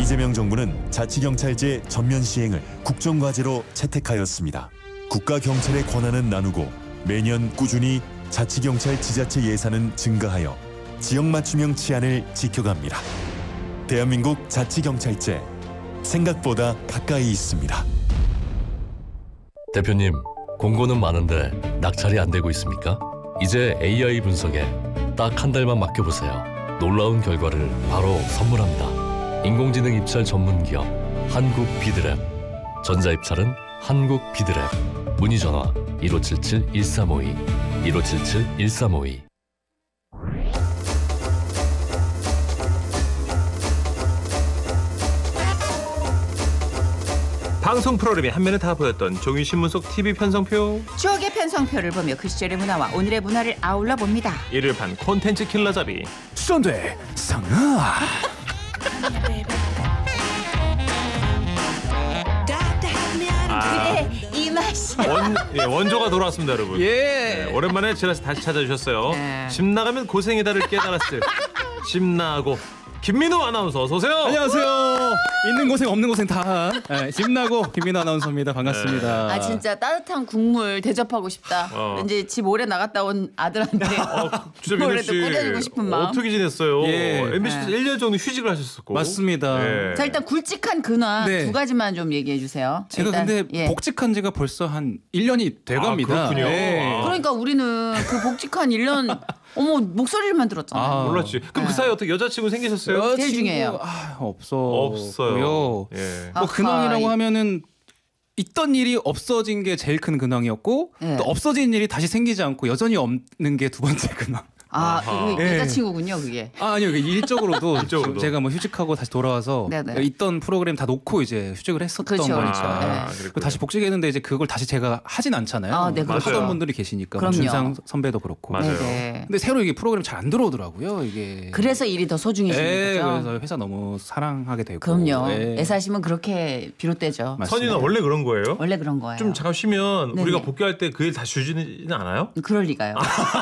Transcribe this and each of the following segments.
이재명 정부는 자치경찰제 전면 시행을 국정과제로 채택하였습니다. 국가경찰의 권한은 나누고 매년 꾸준히 자치경찰 지자체 예산은 증가하여 지역 맞춤형 치안을 지켜갑니다. 대한민국 자치경찰제, 생각보다 가까이 있습니다. 대표님, 공고는 많은데 낙찰이 안 되고 있습니까? 이제 AI 분석에 딱 한 달만 맡겨보세요. 놀라운 결과를 바로 선물합니다. 인공지능 입찰 전문 기업 한국 비드랩. 전자입찰은 한국 비드랩. 문의 전화 1577-1352 1577-1352. 방송 프로그램이 한면에 다 보였던 종이 신문 속 TV 편성표. 추억의 편성표를 보며 그 시절의 문화와 오늘의 문화를 아울러 봅니다. 일요일판 콘텐츠 킬러잡이. 추천돼 상아. 그래 이 맛이. 원조가 돌아왔습니다, 여러분. 네, 오랜만에 다시 찾아주셨어요. 네. 집 나가면 고생이다를 깨달았을 집 나고 김민호 아나운서 어서 오세요. 안녕하세요. 있는 고생 없는 고생 다 집나고 김민호 아나운서입니다. 반갑습니다. 아 진짜 따뜻한 국물 대접하고 싶다. 이제 집 오래 나갔다 온 아들한테 진짜 민호 뭐라도 씨 끓여주고 싶은 마음. 어떻게 지냈어요? 예. MBC에서 1년 정도 휴직을 하셨었고. 맞습니다. 예. 자 일단 굵직한 근황 네. 두 가지만 좀 얘기해 주세요. 제가 일단, 근데 예. 복직한 지가 벌써 한 1년이 돼갑니다. 그렇군요. 네. 그러니까 우리는 그 복직한 1년 어머 목소리만 들었잖아. 아, 몰랐지. 그럼 그 사이에 어떻게 여자친구 생기셨어요? 제일 중요해요. 없어요. 예. 뭐 아하, 근황이라고 하면은 있던 일이 없어진 게 제일 큰 근황이었고 예. 또 없어진 일이 다시 생기지 않고 여전히 없는 게 두 번째 근황. 아 이거 예. 여자친구군요 그게. 아니요 일적으로도 일적으로도. 제가 뭐 휴직하고 다시 돌아와서 네네. 있던 프로그램 다 놓고 이제 휴직을 했었던 그렇죠, 거니까 그렇죠. 그랬군요. 다시 복직했는데 이제 그걸 다시 제가 하진 않잖아요. 아, 네, 그렇죠. 하던 분들이 계시니까 뭐 그럼요. 준상 선배도 그렇고. 맞아요. 네네. 근데 새로 이게 프로그램 잘 안 들어오더라고요. 이게. 그래서 일이 더 소중해지는 예, 거죠. 그래서 회사 너무 사랑하게 되고. 그럼요. 예. 애사심은 그렇게 비롯되죠. 맞습니다. 선이는 원래 그런 거예요? 원래 그런 거예요. 좀 잠깐 쉬면 네네. 우리가 복귀할 때 그 일 다시 주지는 않아요? 그럴 리가요.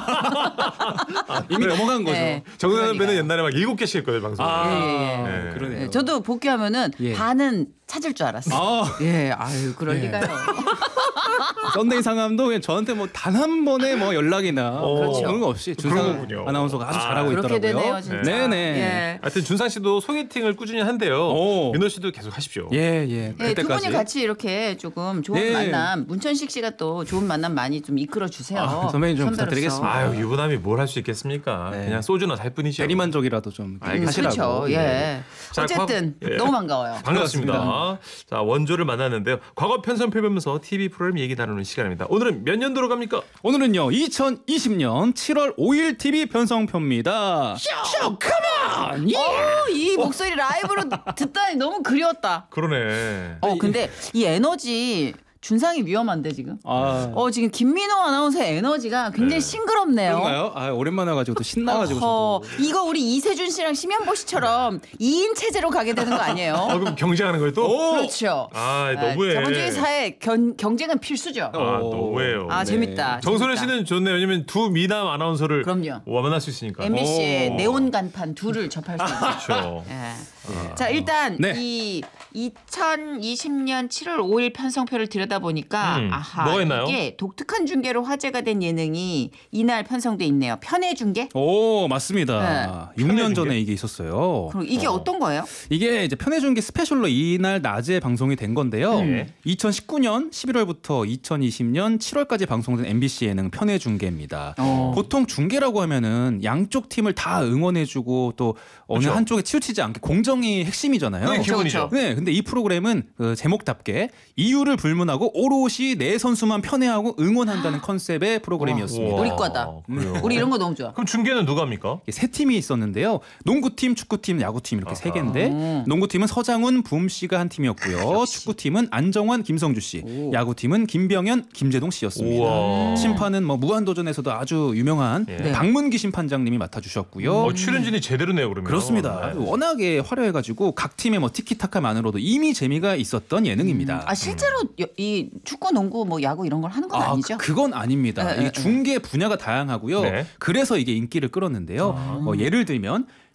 이미 넘어간 거죠. 네. 정선 선배는 그러니까요. 옛날에 막 7개씩 했거든요, 방송. 예. 그러네요. 예, 저도 복귀하면은 예. 반은 찾을 줄 알았어요. 아. 예, 아유 그럴 예. 리가요. 썬데이 상암도 그냥 저한테 뭐 단 한 번의 뭐 연락이나 그렇죠. 그런 거 없이 그런 준상 거군요. 아나운서가 아주 잘하고 그렇게 있더라고요. 되네요, 진짜. 네네. 예. 하여튼 준상 씨도 소개팅을 꾸준히 한대요. 오. 민호 씨도 계속 하십시오. 예. 예, 두 그때까지. 분이 같이 이렇게 조금 좋은 예. 만남, 문천식 씨가 또 좋은 만남 많이 좀 이끌어 주세요. 선배님 좀 선배로서. 부탁드리겠습니다. 아유, 유부남이 뭘 할 수 있겠습니까? 네. 그냥 소주나 살 뿐이죠. 대리만족이라도 좀 알겠습니다. 하시라고. 그렇죠. 예. 자, 어쨌든 예. 너무 반가워요. 반갑습니다. 자, 원조를 만났는데요. 과거 편성표 보면서 TV 프로그램 얘기 나누는 시간입니다. 오늘은 몇 년도로 갑니까? 오늘은요 2020년 7월 5일 TV 편성표입니다. 컴온! 이 목소리 라이브로 듣다니 너무 그리웠다. 그러네. 근데 이 에너지 준상이 위험한데 지금. 아, 지금 김민호 아나운서의 에너지가 굉장히 싱그럽네요. 그런가요? 아, 오랜만에 와가지고 또 신나가지고 어허, 저도. 이거 우리 이세준 씨랑 심현보 씨처럼 2인 체제로 가게 되는 거 아니에요? 그럼 경쟁하는 거예요 또? 그렇죠. 아, 너무해. 자본주의 사회 경쟁은 필수죠. 아, 너무해요. 아, 재밌다. 정선혜 재밌다. 씨는 좋네요. 왜냐면 두 미남 아나운서를 그럼요. 만날 수 있으니까. MBC의 오. 네온 간판 둘을 접할 수 있는. 그렇죠. 예. 자 일단 네. 이 2020년 7월 5일 편성표를 들여다보니까 뭐가 있나요? 이게 독특한 중계로 화제가 된 예능이 이날 편성돼 있네요. 편의 중계? 오, 맞습니다. 네. 6년 편의 전에 중계? 이게 있었어요. 그럼 이게 어떤 거예요? 이게 이제 편의중계 스페셜로 이날 낮에 방송이 된 건데요. 네. 2019년 11월부터 2020년 7월까지 방송된 MBC 예능 편의중계입니다. 어. 보통 중계라고 하면은 양쪽 팀을 다 응원해주고 또 어느 그렇죠. 한쪽에 치우치지 않게 공정이 핵심이잖아요. 그게 그렇죠, 기본이죠. 네, 근데 이 프로그램은 그 제목답게 이유를 불문하고 오롯이 내 선수만 편애하고 응원한다는 컨셉의 프로그램이었습니다. 우와, 우리 과다. 그래요. 우리 이런 거 너무 좋아. 그럼 중계는 누가 합니까? 세 팀이 있었는데요. 농구팀, 축구팀, 야구팀 이렇게 세 개인데 농구팀은 서장훈, 부음 씨가 한 팀이었고요. 축구팀은 안정환, 김성주 씨, 야구팀은 김병현, 김재동 씨였습니다. 우와. 심판은 뭐 무한도전에서도 아주 유명한 네. 박문기 심판장님이 맡아주셨고요. 출연진이 제대로네요, 그러면. 그렇습니다. 네. 워낙에 화려해가지고 각 팀의 뭐 티키타카만으로도 이미 재미가 있었던 예능입니다. 실제로 이 축구, 농구, 뭐 야구 이런 걸 하는 건 아니죠? 그건 아닙니다. 네, 이게 중계 분야가 다양하고요. 네. 그래서 이게 인기를 끌었는데요. 예를 들면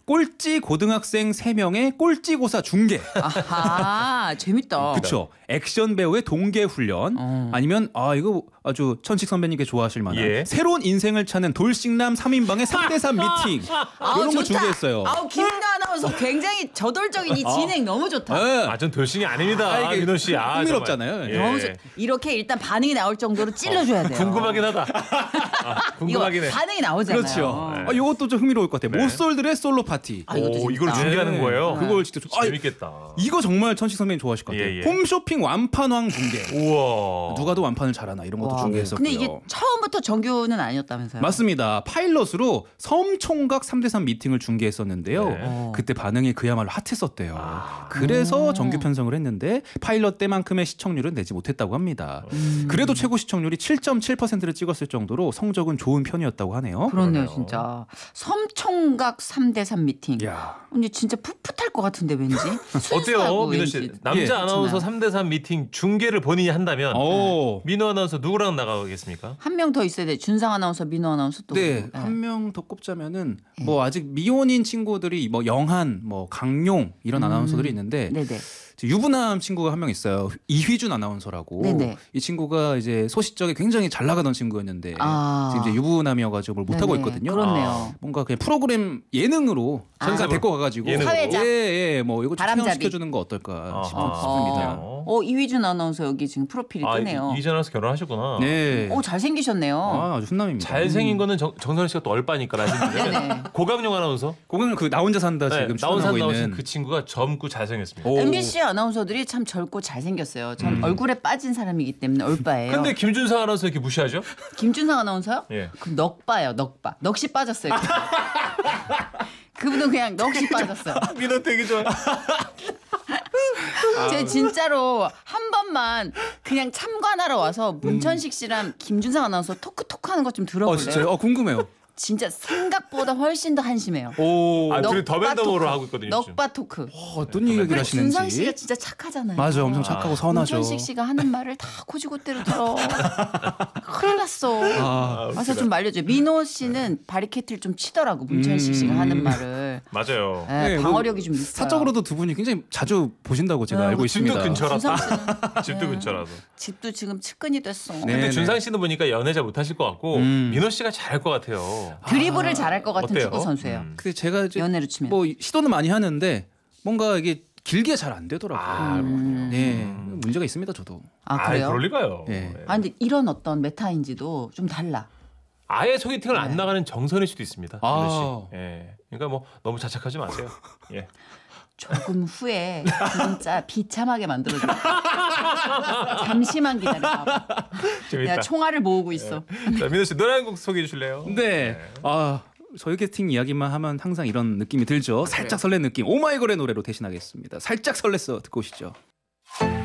꼴찌 고등학생 3명의 꼴찌고사 중계. 아하, 재밌다. 그쵸. 액션 배우의 동계 훈련. 아니면 이거 아주 천식 선배님께 좋아하실 만한 예. 새로운 인생을 찾는 돌싱남 3인방의 3대3 미팅. 이런 거 좋다. 준비했어요. 김민아 아나운서 굉장히 저돌적인 이 진행 너무 좋다. 네. 전 돌싱이 아닙니다. 이게 민호 씨. 흥미롭잖아요. 정말. 너무 좋- 이렇게 일단 반응이 나올 정도로 찔러줘야 돼요. 궁금하긴 하다. 궁금하긴 해. 이거 반응이 나오잖아요. 그렇죠. 이것도 좀 흥미로울 것 같아요. 네. 모쏠들의 솔로 파티. 이것도 오, 이걸 재밌다. 중계하는 거예요? 그걸 진짜 재밌겠다. 이거 정말 천식 선배님 좋아하실 것 같아요. 예, 예. 홈쇼핑 완판왕 중계. 우와. 누가 더 완판을 잘하나 이런 것도 와, 중계했었고요. 근데 이게 처음부터 정규는 아니었다면서요? 맞습니다. 파일럿으로 섬총각 3대3 미팅을 중계했었는데요. 네. 그때 반응이 그야말로 핫했었대요. 그래서 정규 편성을 했는데 파일럿 때만큼의 시청률은 내지 못했다고 합니다. 그래도 최고 시청률이 7.7%를 찍었을 정도로 성적은 좋은 편이었다고 하네요. 그렇네요, 진짜. 섬총각 3대3 미팅. 야. 근데 진짜 풋풋할 것 같은데 왠지. 어때요, 순수하고 민호 씨? 왠지. 남자 예, 아나운서 좋나요? 3대3 미팅 중계를 본인이 한다면 오. 민호 아나운서 누구랑 나가겠습니까? 한 명 더 있어야 돼. 준상 아나운서, 민호 아나운서 또. 네, 한 명 더 꼽자면은 뭐 아직 미혼인 친구들이 뭐 영한, 뭐 강용 이런 아나운서들이 있는데 네네. 유부남 친구가 한 명 있어요. 이휘준 아나운서라고. 네네. 이 친구가 이제 소시적에 굉장히 잘 나가던 친구였는데 아. 지금 이제 유부남이어가지고 뭘 못하고 네네. 있거든요. 그렇네요. 뭔가 그냥 프로그램 예능으로 전사 데리고 가가지고 예능으로. 사회자. 예, 뭐 이거 좀 바람잡이. 체험시켜주는 거 어떨까 싶습니다. 이휘준 아나운서 여기 지금 프로필이 뜨네요. 이전 아나운서 결혼하셨구나. 네. 잘생기셨네요. 아주 훈남입니다. 잘생긴 거는 정선희 씨가 또 얼빠니까 하시는데 네네. 고강용 아나운서 그거는 그 나 혼자 산다 지금 네, 나온 산 출연하고 나오신 있는 그 친구가 젊고 잘생겼습니다. 오. MBC 아나운서들이 참 젊고 잘생겼어요. 전 얼굴에 빠진 사람이기 때문에 얼빠예요. 근데 김준상 아나운서 이렇게 무시하죠? 김준상 아나운서요? 예. 그 넉바요, 넉바. 넋이 빠졌어요. 그분은 그냥 넋이 빠졌어요. 민호 되게 좋아. 제 진짜로 한 번만 그냥 참관하러 와서 문천식 씨랑 김준상 아나운서 토크하는 것 좀 들어볼래요? 진짜요? 궁금해요. 진짜 생각보다 훨씬 더 한심해요. 오. 아, 둘이 넉바 더맨더머로 토크. 하고 있거든요. 요즘. 넉바 토크. 어떤 얘기를 그리고 준상 하시는지. 씨가 진짜 착하잖아요. 맞아, 엄청 착하고 선하죠. 문천식 씨가 하는 말을 다 고지고대로 들어. 큰일 났어. 아, 와서 좀 말려줘. 민호 씨는 바리케이트를 좀 치더라고. 문천식 씨가 하는 말을. 맞아요. 네, 네, 방어력이 좀 있어요. 사적으로도 두 분이 굉장히 자주 보신다고 제가 알고 집도 있습니다. 근처라서. 준상 씨는 집도 근처라서. 집도 지금 측근이 됐어. 네. 근데 준상 씨는 보니까 연애 잘 못하실 것 같고 민호 씨가 잘할 것 같아요. 드리블을 잘할 것 같은 어때요? 축구 선수예요. 근데 제가 이제 연애로 치면. 뭐 시도는 많이 하는데 뭔가 이게 길게 잘 안 되더라고요. 아, 그렇군요. 네, 문제가 있습니다, 저도. 아 그래요? 그럴 리가요. 네. 네. 아 근데 이런 어떤 메타인지도 좀 달라. 아예 소개팅을 네. 안 나가는 정선일 수도 있습니다. 아. 민호 씨. 예. 그러니까 뭐 너무 자책하지 마세요. 예. 조금 후에 진짜 비참하게 만들어줘. 잠시만 기다려봐. 재밌다. 내가 총알을 모으고 있어. 자, 민호 씨 노래 한 곡 소개해 주실래요? 네. 저희 캐스팅 이야기만 하면 항상 이런 느낌이 들죠. 살짝 설레는 느낌. 오마이걸의 노래로 대신하겠습니다. 살짝 설렜어 듣고 오시죠.